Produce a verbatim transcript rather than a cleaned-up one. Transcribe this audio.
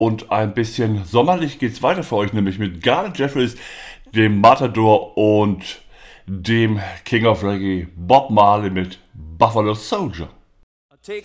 Und ein bisschen sommerlich geht's weiter für euch, nämlich mit Garnet Jeffries, dem Matador und dem King of Reggae Bob Marley mit Buffalo Soldier.